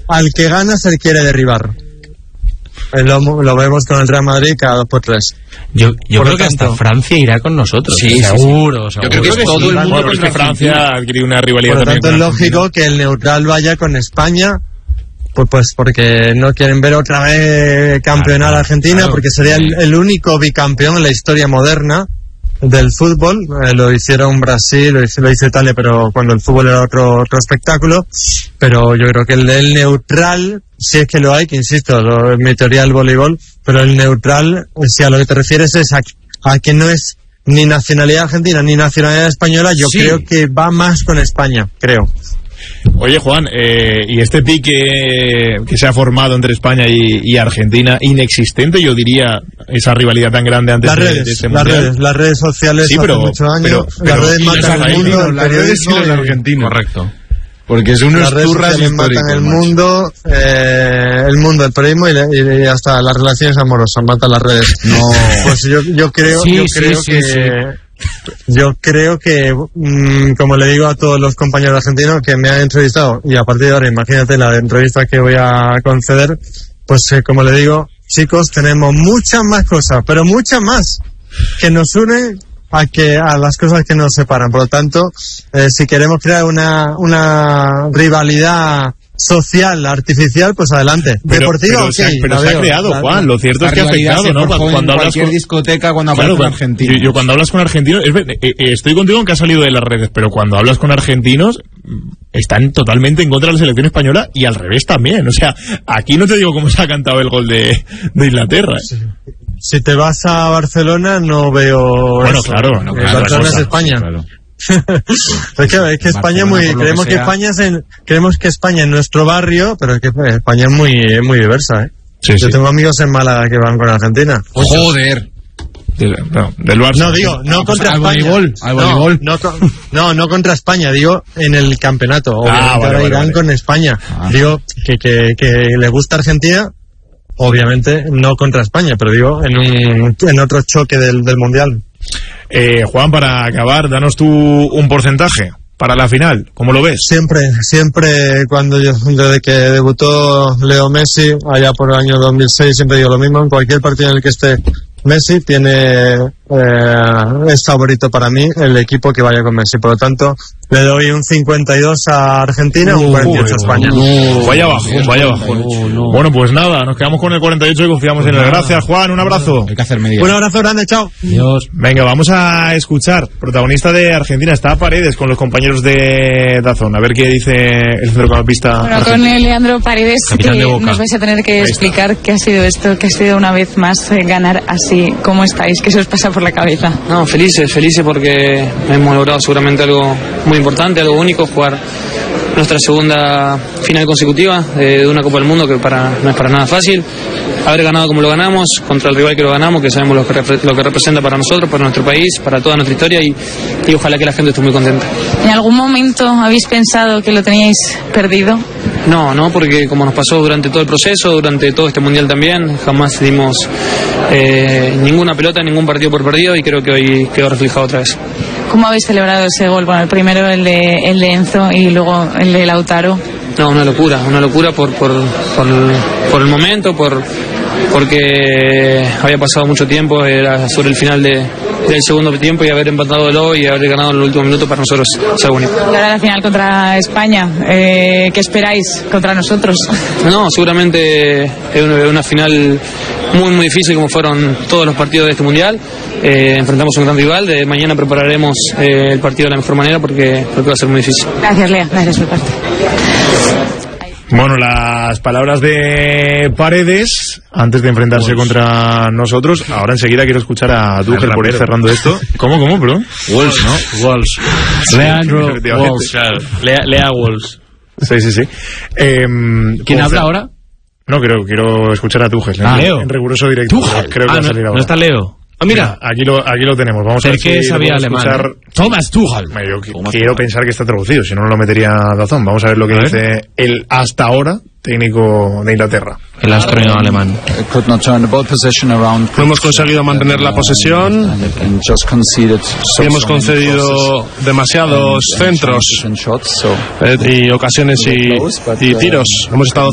al que gana se le quiere derribar. Lo vemos con el Real Madrid cada 2x3. Yo creo que hasta Francia irá con nosotros. Sí, seguro. Yo creo que es todo el mundo porque Francia ha adquirido una rivalidad. Por lo también. tanto, es lógico que el neutral vaya con España, pues porque no quieren ver otra vez campeonar a Argentina, porque sería el único bicampeón en la historia moderna del fútbol. Lo hicieron Brasil, lo hizo Italia, pero cuando el fútbol era otro espectáculo. Pero yo creo que el neutral, si es que lo hay, que insisto, mi teoría del voleibol, pero el neutral, si a lo que te refieres es a que no es ni nacionalidad argentina ni nacionalidad española, yo creo que va más con España, creo. Oye, Juan, y este pique que se ha formado entre España y Argentina, inexistente, yo diría, esa rivalidad tan grande antes de este mundial. Las redes sociales hace muchos años, las redes matan el mundo, las redes y los argentinos. Correcto. Porque son unos turras históricos. Matan el mundo, el periodismo y hasta las relaciones amorosas, matan las redes. No. Pues yo creo que, como le digo a todos los compañeros argentinos que me han entrevistado, y a partir de ahora imagínate la entrevista que voy a conceder, pues como le digo, chicos, tenemos muchas más cosas, pero muchas más, que nos unen a las cosas que nos separan. Por lo tanto, si queremos crear una rivalidad social, artificial, pues adelante. Deportiva, pero se ha creado, Juan. Lo cierto es que ha afectado, ¿no? Cuando hablas con discoteca, cuando hablas con argentinos. Yo cuando hablas con argentinos, estoy contigo en que ha salido de las redes, pero cuando hablas con argentinos, están totalmente en contra de la selección española y al revés también. O sea, aquí no te digo cómo se ha cantado el gol de Inglaterra. Si te vas a Barcelona, no veo. Bueno, eso. claro. Barcelona es España. Claro. es que España es muy, creemos que España es nuestro barrio, pero es que España es muy diversa, Yo tengo amigos en Málaga que van con Argentina. Joder. Del Barça. No digo, no contra España. Al voleibol. No contra España, digo en el campeonato. Ahora irán con España. Digo que le gusta Argentina, obviamente no contra España, pero digo en otro choque del mundial. Juan, para acabar, danos tú un porcentaje para la final, ¿cómo lo ves? Siempre, desde que debutó Leo Messi, allá por el año 2006, siempre digo lo mismo, en cualquier partido en el que esté Messi, es favorito para mí el equipo que vaya con Messi. Por lo tanto, le doy un 52 a Argentina, un 48 a España. Vaya abajo. Bueno, pues nada, nos quedamos con el 48 y confiamos en él. Gracias, Juan, un abrazo. Hay que hacer media. Un abrazo grande, chao. Adiós. Venga, vamos a escuchar, protagonista de Argentina, está Paredes con los compañeros de DAZN. A ver qué dice el centrocampista. Bueno, con Leandro Paredes, nos vais a tener que explicar qué ha sido esto, qué ha sido una vez más ganar así. ¿Cómo estáis? ¿Qué se os pasa por la cabeza? No, felices porque hemos logrado seguramente algo muy importante, algo único, jugar nuestra segunda final consecutiva de una Copa del Mundo que no es para nada fácil. Haber ganado como lo ganamos, contra el rival que lo ganamos, que sabemos lo que representa para nosotros, para nuestro país, para toda nuestra historia y ojalá que la gente esté muy contenta. ¿En algún momento habéis pensado que lo teníais perdido? No, porque como nos pasó durante todo el proceso, durante todo este mundial también, jamás dimos ninguna pelota, ningún partido por perdido y creo que hoy quedó reflejado otra vez. ¿Cómo habéis celebrado ese gol? Bueno, el primero el de Enzo y luego el de Lautaro. No, una locura por el momento, porque había pasado mucho tiempo, era sobre el final del segundo tiempo y haber empatado y haber ganado en el último minuto para nosotros es algo único. Y ahora la final contra España, ¿qué esperáis contra nosotros? No, seguramente es una final muy difícil como fueron todos los partidos de este mundial. Enfrentamos a un gran rival, de mañana prepararemos el partido de la mejor manera porque va a ser muy difícil. Gracias, Lea, gracias por parte. Bueno, las palabras de Paredes antes de enfrentarse contra nosotros. Ahora enseguida quiero escuchar a Tuchel por ir cerrando esto. ¿Cómo, bro? Walsh, ¿no? Walsh. Leandro Walsh. Claro. Lea Walsh. Sí. ¿Quién habla ahora? No, quiero escuchar a Tuchel. Leo. En riguroso directo. Tuchel. Creo que va a salir ahora. ¿No está Leo? Mira, aquí lo tenemos. Vamos a ver si sabía alemán. Thomas Tuchel. Quiero pensar que está traducido, si no lo metería DAZN. Vamos a ver lo que dice el hasta ahora técnico de Inglaterra. El astrónomo alemán. No hemos conseguido mantener la posesión y hemos concedido demasiados centros y ocasiones y tiros. Hemos estado